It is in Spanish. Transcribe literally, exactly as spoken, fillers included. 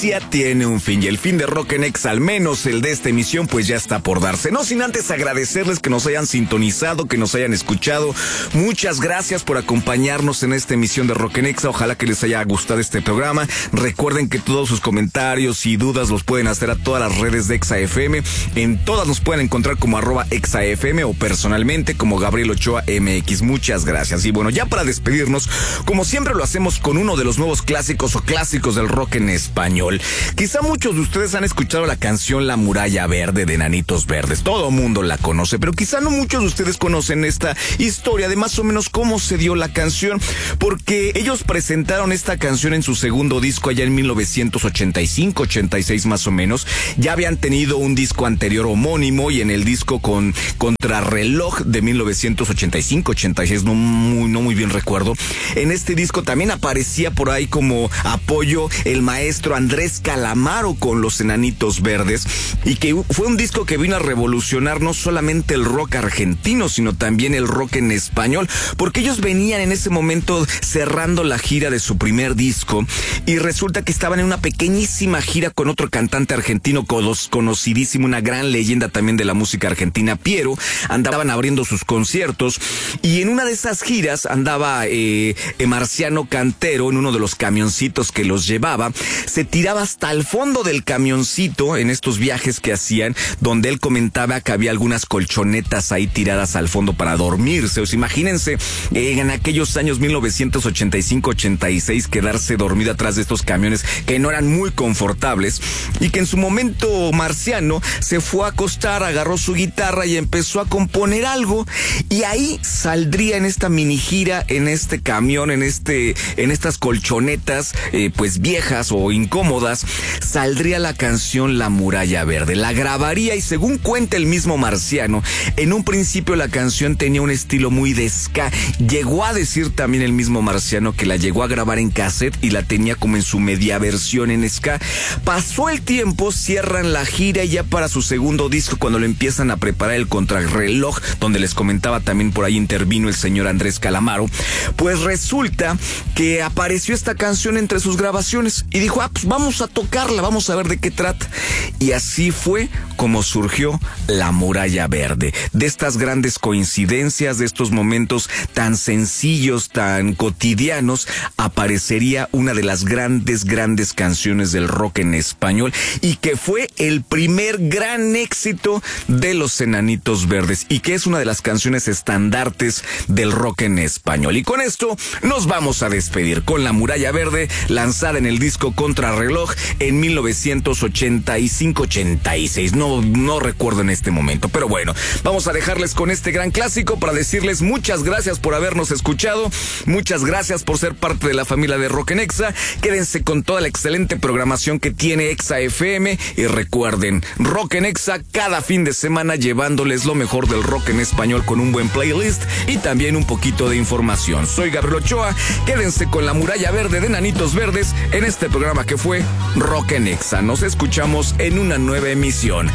Ya tiene un fin y el fin de Rock en Exa, al menos el de esta emisión, pues ya está por darse. No sin antes agradecerles que nos hayan sintonizado, que nos hayan escuchado. Muchas gracias por acompañarnos en esta emisión de Rock en Exa. Ojalá que les haya gustado este programa. Recuerden que todos sus comentarios y dudas los pueden hacer a todas las redes de Exa F M. En todas nos pueden encontrar como arroba Exa F M o personalmente como Gabriel Ochoa M X. Muchas gracias. Y bueno, ya para despedirnos, como siempre lo hacemos con uno de los nuevos clásicos o clásicos del rock en español. Quizá muchos de ustedes han escuchado la canción La Muralla Verde de Enanitos Verdes. Todo mundo la conoce, pero quizá no muchos de ustedes conocen esta historia de más o menos cómo se dio la canción, porque ellos presentaron esta canción en su segundo disco allá en mil novecientos ochenta y cinco, ochenta y seis más o menos. Ya habían tenido un disco anterior homónimo y en el disco con Contrarreloj de mil novecientos ochenta y cinco, ochenta y seis, no muy, no muy bien recuerdo. En este disco también aparecía por ahí como apoyo el maestro Andrés Calamaro con los Enanitos Verdes, y que fue un disco que vino a revolucionar no solamente el rock argentino, sino también el rock en español, porque ellos venían en ese momento cerrando la gira de su primer disco, y resulta que estaban en una pequeñísima gira con otro cantante argentino conocidísimo, una gran leyenda también de la música argentina, Piero. Andaban abriendo sus conciertos, y en una de esas giras andaba eh, Marciano Cantero en uno de los camioncitos que los llevaba. Se tiraba hasta el fondo del camioncito en estos viajes que hacían, donde él comentaba que había algunas colchonetas ahí tiradas al fondo para dormirse. O sea, imagínense, eh, en aquellos años mil novecientos ochenta y cinco, ochenta y seis, quedarse dormido atrás de estos camiones que no eran muy confortables, y que en su momento Marciano se fue a acostar, agarró su guitarra y empezó a componer algo, y ahí saldría en esta mini gira, en este camión, en este, en estas colchonetas, eh, pues viejas o incómodas, saldría la canción La Muralla Verde. La grabaría, y según cuenta el mismo Marciano, en un principio la canción tenía un estilo muy de ska. Llegó a decir también el mismo Marciano que la llegó a grabar en cassette y la tenía como en su media versión en ska. Pasó el tiempo, cierran la gira, y ya para su segundo disco, cuando lo empiezan a preparar, el Contrarreloj, donde les comentaba también por ahí intervino el señor Andrés Calamaro, pues resulta que apareció esta canción entre sus grabaciones y dijo, ah, pues vamos a tocarla, vamos a ver de qué trata. Y así fue como surgió La Muralla Verde. De estas grandes coincidencias, de estos momentos tan sencillos, tan cotidianos, aparecería una de las grandes, grandes canciones del rock en español, y que fue el primer gran éxito de los Enanitos Verdes, y que es una de las canciones estandartes del rock en español. Y con esto nos vamos a despedir con La Muralla Verde, lanzada en el disco Contrarreloj en mil novecientos ochenta y cinco, ochenta y seis. No, no recuerdo en este momento, pero bueno, vamos a dejarles con este gran clásico para decirles muchas gracias por habernos escuchado, muchas gracias por ser parte de la familia de Rock en Exa. Quédense con toda la excelente programación que tiene Exa F M, y recuerden, Rock en Exa cada fin de semana llevándoles lo mejor del rock en español con un buen playlist y también un poquito de información. Soy Gabriel Ochoa, quédense con La Muralla Verde de Enanitos Verdes en este programa que fue Rock en Exa. Nos escuchamos en una nueva emisión.